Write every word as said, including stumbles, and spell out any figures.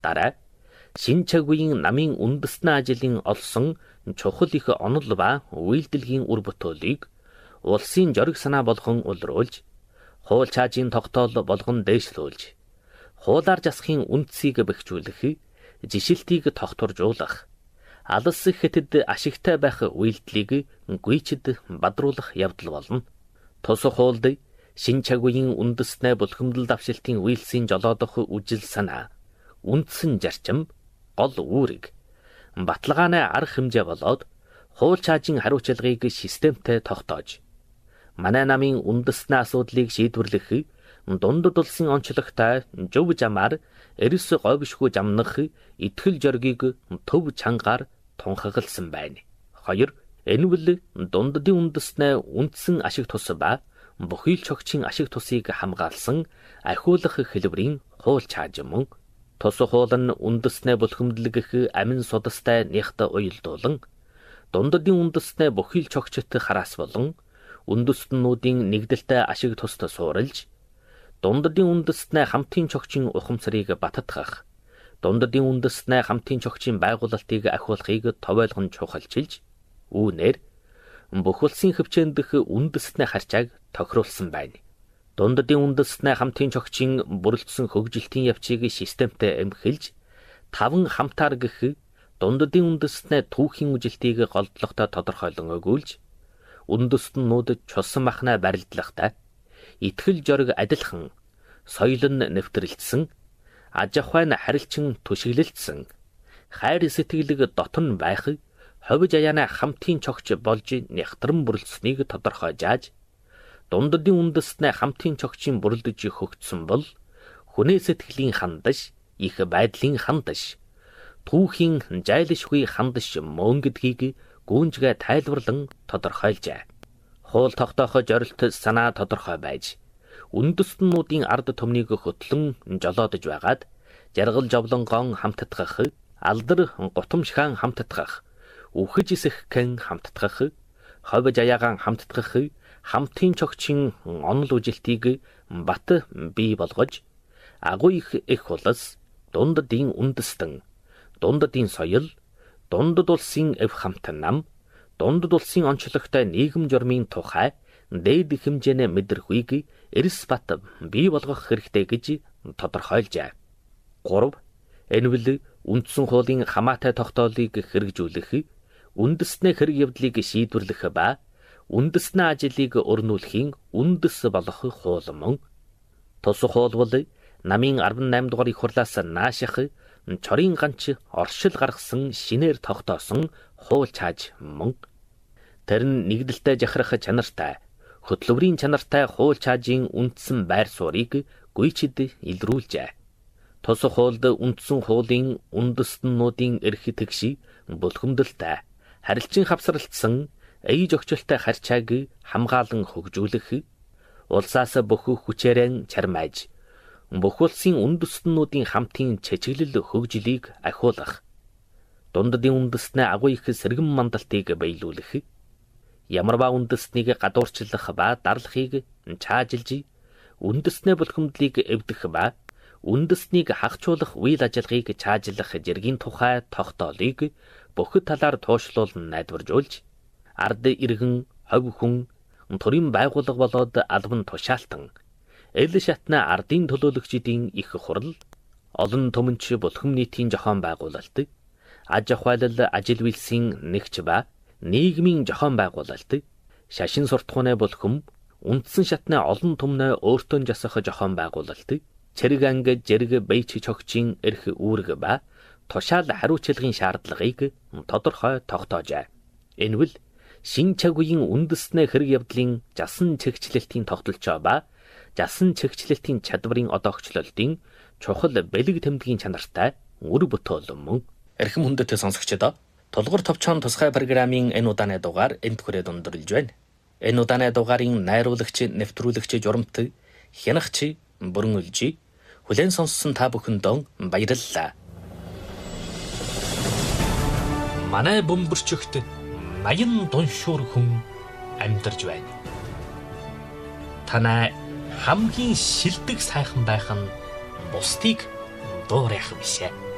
Дараа шинэ цаг үеийн намын үндэстэн ажлын олсон чухал их онол ба үйлдэлгийн үр бүтээлийг улсын жориг санаа болгон улруулж, хууль чаажийн тогтоол болгон дээшлүүлж, хуулаар засахын үндсийг бэхжүүлэх, жишилтийг тогтворжуулах, алс хэтэд ашигтай байх үйлдэлийг гүйчэд бадруулах явдал болно. Тус хуульд шинэ цаг үеийн үндэстнээ булхимдал давшилтын үйлсийн жолоодох үжил санаа, үндсэн зарчим, гол үүрэг, баталгааны арга хэмжээ болоод хууль чаажийн хариуцлагыг системтэй тогтоож, манай намын үндэстний асуудлыг шийдвэрлэх, дундад улсын онцлогтой жив жамаар эрс говьшгүй жамнах итгэл жоргийг төв чангаар тунхагласан байна. Хоёр. Энэ бол дундадын үндэстнээ үндсэн ашиг тус ба бүхий л чогчийн ашиг тусыг хамгаалсан ахиулах хэлбэрийн хууль чааж мөн. Тус хууль нь үндэстнээ булхимдлгэх амин судастай нэгт уялдуулан, дундадын үндэстнээ бүхий л чогчт хараас болон үндэстнүүдийн нэгдэлтэй ашиг туст суурилж, дундадын үндэстнээ хамтын чогчийн ухамсарыг баттгах, дундадын үндэстнээ хамтын чогчийн байгуулалтыг ахиулахыг товойлгон чухалчилж, үүнээр бүх улсын хвчээндх үндэстний харьцааг тохируулсан байна. Дундадын үндэстнээ хамтын чогчийн бүрэлдсэн хөгжилтийн явцыг системтэй эмхэлж, таван хамтаар гэх дундадын үндэстнээ түүхийн үжилтийг голдлоготой тодорхойлон өгүүлж, үндэстнүүд чулсан махнаа барилдлахтай, итгэл жориг адилхан, соёл нь нэвтрэлтсэн, аж ахуй нь харилчин түшиглэлтсэн, хайр сэтгэлэг дотн байх, ховж аяана хамтын чогч болж нягтран бүрэлдэснийг тодорхойж, дундадын үндэстнээ хамтын чогчийн бүрэлдэж хөгжсөн бол хүнээ сэтгэлийн хандаш, их байдлын хандаш, түүхийн жайлшгүй хандаш мөн гэдгийг гүнжгээ тайлбарлан тодорхойлжээ. Хууль тогтоох зорилт санаа тодорхой байж, үндэстнүүдийн ард түмнийг хөтлөн жолоодож байгаад, жаргал жовлонгон хамтдах, алдар гутамшхан хамтдах, үхэж исэххэн хамтдах, ховж аяагаан хамтдах, хамтын чогчийн онол үжилтийг бат бий болгож, агуу их их улс, дундадын үндэстэн, дундадын соёл, дундад улсын эв хамт нам, дундад улсын онцлогтой нийгэм журмын тухай дээд хэмжээний мэдрэхүйг эрс бат бий болгох хэрэгтэй гэж тодорхойлжээ. Гурав. Энэ бол үндсэн хуулийн хамаатай тогтоолыг хэрэгжүүлэх, үндэстний хэрэг явдлыг шийдвэрлэх ба үндэстний ажлыг өрнүүлэхийн үндэс болох хууль мөн. Тус хууль бол намын арван найм дугаар их хурлаас нааших чорын ганч оршил гаргасан шинээр тогтоосон хууль чааж мөн. Тэр нь нэгдэлтэй жахрах чанартай, хөтлөврийн чанартай хууль чаажийн үндсэн байр суурийг гүйчэд илрүүлжээ. Тус хуульд үндсэн хуулийн үндэстнүүдийн эрх тэгш, булхимдалтай, харилцан хавсралтсан, ээж өгчлөлтэй харьцааг хамгаалан хөгжүүлэх, улсаас бүх хүчээрэн чармааж, бүх улсын үндэстнүүдийн хамтын чичгэлэл хөгжлийг ахиулах, дундадын үндэстнээ агуу их сэргэн мандалтыг биелүүлэх, ямарваа үндэстнийг гадуурчлах ба дарлахыг чаажилж, үндэстний булхимдлыг эвдэх ба үндэстнийг хагчуулах үйл ажиллагааг чаажилах зэргийн тухай тогтоолыг бүх талаар туушлуулан найдваржуулж, ард иргэн, хов хүн, төрийн байгууллага болоод албан тушаалтан, эл шатны ардын төлөөлөгчдийн их хурал, олон төмөнч булхим нийтийн зохион байгуулалт, аж ахуйлал ажил үйлсийн нэгч ба нийгмийн зохион байгуулалт, шашин суртахууны булхим, үндсэн шатны олон түмнээ өөртөө засах зохион байгуулалт, цэрэг анги зэрэг бэйч чогчийн эрх үүрэг ба тушаал хариуцлагын шаардлагыг тодорхой тогтоожээ. Энэ бол шинэ цаг үеийн үндэстний хэрэг явдлын жасан чигчлэлтийн тогтолцоо ба жасан чигчлэлтийн чадварын одоогчлолтын чухал бэлэг тэмдгийн чанартай үр бүтээл мөн. Эрхэм хүндэт сонсогчдоо, Тулгуур товчхон тусгай программын энэ удааны дугаар энд хүрээд өндөрлөж байна. Энэ удааны дугаарын найруулагч, нэвтрүүлэгч Журамт, хянагч Бүрэн Үлжи, хүлээн сонссон та бүхэндээ баярлалаа. Манай бөмбөрчөгт наян дуншуур хүн амьдарч байна. Танай хамгийн шилдэг сайхан байх нь бусдыг дуурайх бишээ.